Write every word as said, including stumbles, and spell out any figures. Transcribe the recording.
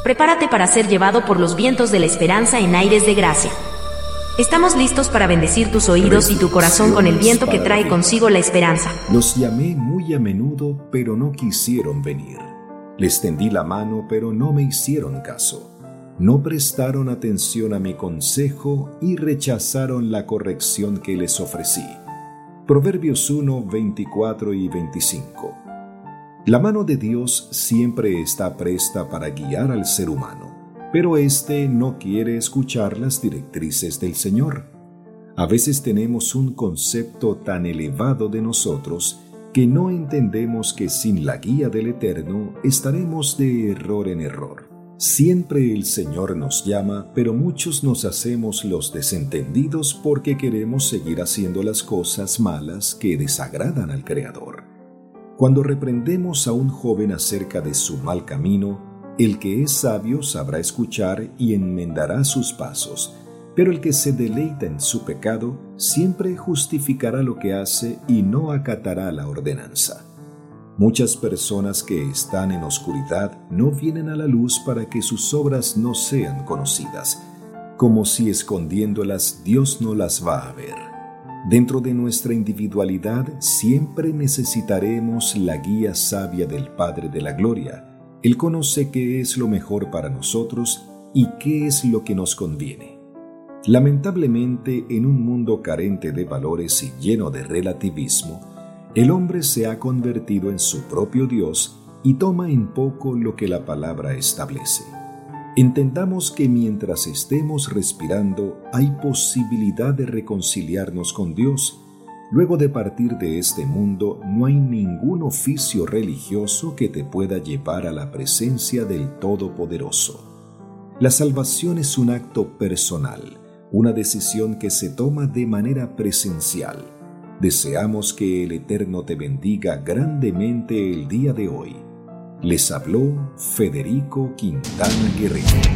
Prepárate para ser llevado por los vientos de la esperanza en aires de gracia. Estamos listos para bendecir tus oídos y tu corazón con el viento que trae consigo la esperanza. Los llamé muy a menudo, pero no quisieron venir. Les tendí la mano, pero no me hicieron caso. No prestaron atención a mi consejo y rechazaron la corrección que les ofrecí. Proverbios uno, veinticuatro y veinticinco. La mano de Dios siempre está presta para guiar al ser humano, pero éste no quiere escuchar las directrices del Señor. A veces tenemos un concepto tan elevado de nosotros que no entendemos que sin la guía del Eterno estaremos de error en error. Siempre el Señor nos llama, pero muchos nos hacemos los desentendidos porque queremos seguir haciendo las cosas malas que desagradan al Creador. Cuando reprendemos a un joven acerca de su mal camino, el que es sabio sabrá escuchar y enmendará sus pasos, pero el que se deleita en su pecado siempre justificará lo que hace y no acatará la ordenanza. Muchas personas que están en oscuridad no vienen a la luz para que sus obras no sean conocidas, como si escondiéndolas Dios no las va a ver. Dentro de nuestra individualidad siempre necesitaremos la guía sabia del Padre de la Gloria. Él conoce qué es lo mejor para nosotros y qué es lo que nos conviene. Lamentablemente, en un mundo carente de valores y lleno de relativismo, el hombre se ha convertido en su propio Dios y toma en poco lo que la palabra establece. Entendamos que mientras estemos respirando hay posibilidad de reconciliarnos con Dios. Luego de partir de este mundo no hay ningún oficio religioso que te pueda llevar a la presencia del Todopoderoso. La salvación es un acto personal, una decisión que se toma de manera presencial. Deseamos que el Eterno te bendiga grandemente el día de hoy. Les habló Federico Quintana Guerrero.